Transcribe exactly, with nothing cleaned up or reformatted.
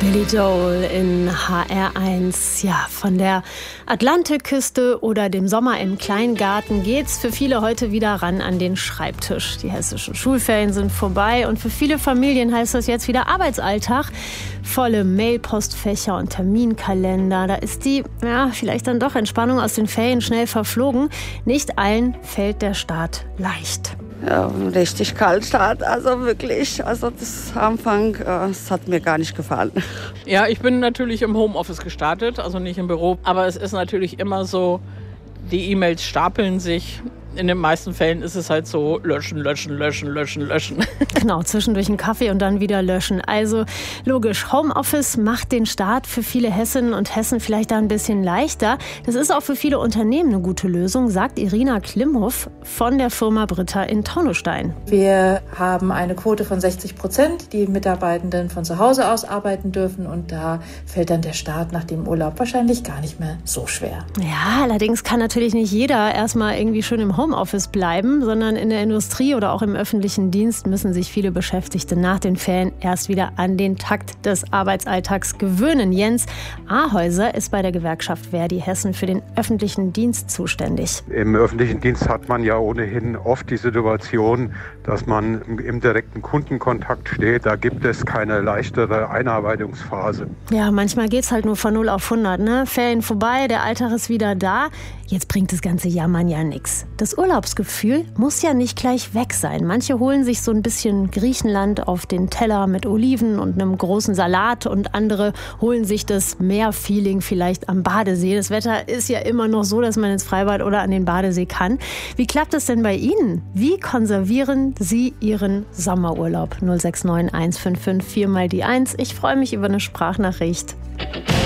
Billy Joel in H R eins. Ja, von der Atlantikküste oder dem Sommer im Kleingarten geht's für viele heute wieder ran an den Schreibtisch. Die hessischen Schulferien sind vorbei und für viele Familien heißt das jetzt wieder Arbeitsalltag. Volle Mailpostfächer und Terminkalender. Da ist die, ja, vielleicht dann doch Entspannung aus den Ferien schnell verflogen. Nicht allen fällt der Start leicht. Ja, richtig Kaltstart, also wirklich. Also das Anfang, äh, das hat mir gar nicht gefallen. Ja, ich bin natürlich im Homeoffice gestartet, also nicht im Büro. Aber es ist natürlich immer so, die E-Mails stapeln sich. In den meisten Fällen ist es halt so, löschen, löschen, löschen, löschen, löschen. Genau, zwischendurch einen Kaffee und dann wieder löschen. Also logisch, Homeoffice macht den Start für viele Hessinnen und Hessen vielleicht da ein bisschen leichter. Das ist auch für viele Unternehmen eine gute Lösung, sagt Irina Klimhoff von der Firma Britta in Taunusstein. Wir haben eine Quote von sechzig Prozent, die Mitarbeitenden von zu Hause aus arbeiten dürfen. Und da fällt dann der Start nach dem Urlaub wahrscheinlich gar nicht mehr so schwer. Ja, allerdings kann natürlich nicht jeder erstmal irgendwie schön im Homeoffice Homeoffice bleiben, sondern in der Industrie oder auch im öffentlichen Dienst müssen sich viele Beschäftigte nach den Ferien erst wieder an den Takt des Arbeitsalltags gewöhnen. Jens Ahäuser ist bei der Gewerkschaft Verdi Hessen für den öffentlichen Dienst zuständig. Im öffentlichen Dienst hat man ja ohnehin oft die Situation, dass man im direkten Kundenkontakt steht. Da gibt es keine leichtere Einarbeitungsphase. Ja, manchmal geht es halt nur von null auf hundert. Ne? Ferien vorbei, der Alltag ist wieder da. Jetzt bringt das ganze Jammern ja nichts. Das Urlaubsgefühl muss ja nicht gleich weg sein. Manche holen sich so ein bisschen Griechenland auf den Teller mit Oliven und einem großen Salat und andere holen sich das Meerfeeling vielleicht am Badesee. Das Wetter ist ja immer noch so, dass man ins Freibad oder an den Badesee kann. Wie klappt das denn bei Ihnen? Wie konservieren Sie Ihren Sommerurlaub? null sechs neun eins fünf fünf vier mal die eins. Ich freue mich über eine Sprachnachricht.